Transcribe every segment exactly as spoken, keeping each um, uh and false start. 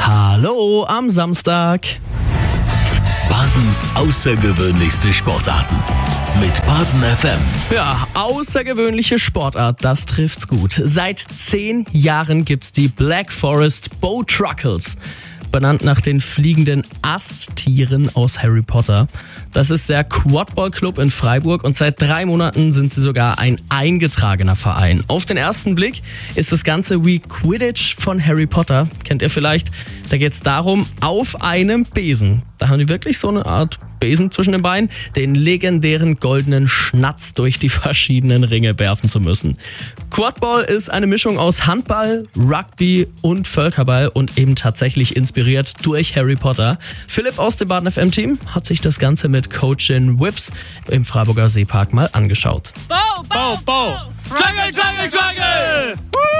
Hallo am Samstag. Badens außergewöhnlichste Sportarten mit Baden F M. Ja, außergewöhnliche Sportart, das trifft's gut. Seit zehn Jahren gibt's die Black Forest Bowtruckles, benannt nach den fliegenden Asttieren aus Harry Potter. Das ist der Quadball Club in Freiburg und seit drei Monaten sind sie sogar ein eingetragener Verein. Auf den ersten Blick ist das Ganze wie Quidditch von Harry Potter. Kennt ihr vielleicht? Da geht's darum, auf einem Besen. Da haben die wirklich so eine Art Besen zwischen den Beinen, den legendären goldenen Schnatz durch die verschiedenen Ringe werfen zu müssen. Quadball ist eine Mischung aus Handball, Rugby und Völkerball und eben tatsächlich inspiriert durch Harry Potter. Philipp aus dem Baden F M-Team hat sich das Ganze mit Coachin Whips im Freiburger Seepark mal angeschaut. Bow, bow, bow! Jungle, jungle, jungle!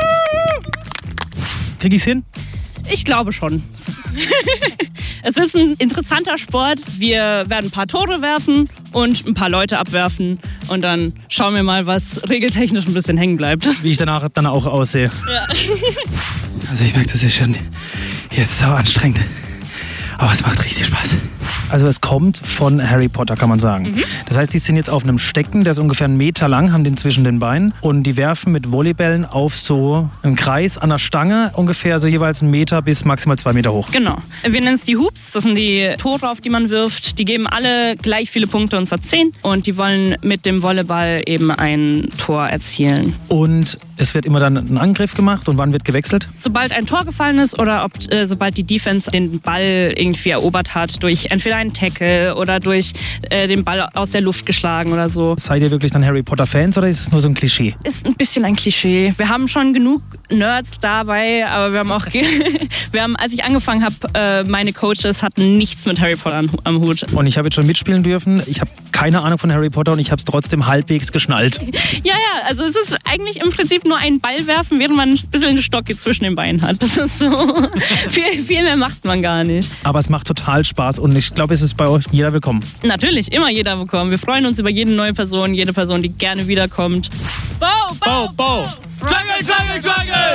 Krieg ich's hin? Ich glaube schon. Es ist ein interessanter Sport. Wir werden ein paar Tore werfen und ein paar Leute abwerfen. Und dann schauen wir mal, was regeltechnisch ein bisschen hängen bleibt. Wie ich danach dann auch aussehe. Ja. Also ich merke, das ist schon jetzt sau anstrengend. Aber es macht richtig Spaß. Also es kommt von Harry Potter, kann man sagen. Mhm. Das heißt, die sind jetzt auf einem Stecken, der ist ungefähr einen Meter lang, haben den zwischen den Beinen und die werfen mit Volleybällen auf so einen Kreis an der Stange, ungefähr so jeweils einen Meter bis maximal zwei Meter hoch. Genau. Wir nennen es die Hoops, das sind die Tore, auf die man wirft. Die geben alle gleich viele Punkte, und zwar zehn. Und die wollen mit dem Volleyball eben ein Tor erzielen. Und es wird immer dann ein Angriff gemacht und wann wird gewechselt? Sobald ein Tor gefallen ist oder ob, äh, sobald die Defense den Ball irgendwie erobert hat, durch entweder einen Tackle oder durch äh, den Ball aus der Luft geschlagen oder so. Seid ihr wirklich dann Harry Potter Fans oder ist es nur so ein Klischee? Ist ein bisschen ein Klischee. Wir haben schon genug Nerds dabei, aber wir haben auch, wir haben, als ich angefangen habe, äh, meine Coaches hatten nichts mit Harry Potter am, am Hut. Und ich habe jetzt schon mitspielen dürfen. Ich habe keine Ahnung von Harry Potter und ich habe es trotzdem halbwegs geschnallt. Ja, ja, also es ist eigentlich im Prinzip nur einen Ball werfen, während man ein bisschen einen Stock zwischen den Beinen hat. Das ist so, viel, viel mehr macht man gar nicht. Aber es macht total Spaß und ich glaube, es ist bei euch jeder willkommen. Natürlich, immer jeder willkommen. Wir freuen uns über jede neue Person, jede Person, die gerne wiederkommt. Bow, bow, bow! Jungle, jungle,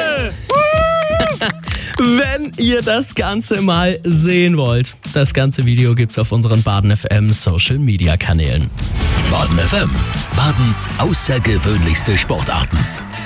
jungle! Wenn ihr das Ganze mal sehen wollt, das ganze Video gibt's auf unseren Baden F M Social Media Kanälen. Baden F M, Badens außergewöhnlichste Sportarten.